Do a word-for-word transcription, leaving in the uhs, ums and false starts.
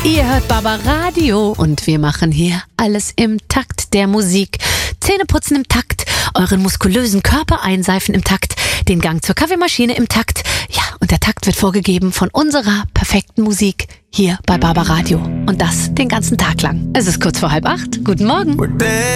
Ihr hört Barbaradio und wir machen hier alles im Takt der Musik. Zähneputzen im Takt, euren muskulösen Körper einseifen im Takt, den Gang zur Kaffeemaschine im Takt. Ja, und der Takt wird vorgegeben von unserer perfekten Musik hier bei Barbaradio. Und das den ganzen Tag lang. Es ist kurz vor halb acht. Guten Morgen.